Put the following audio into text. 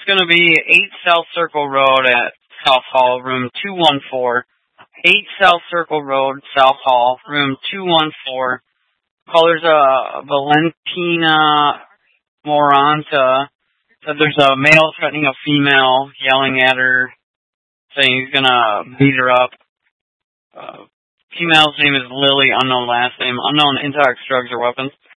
going to be 8 South Circle Road at South Hall, room 214. 8 South Circle Road, South Hall, room 214. Caller's Valentina Moranta. Said there's a male threatening a female, yelling at her, saying he's going to beat her up. Female's name is Lily, unknown last name, unknown into drugs or weapons.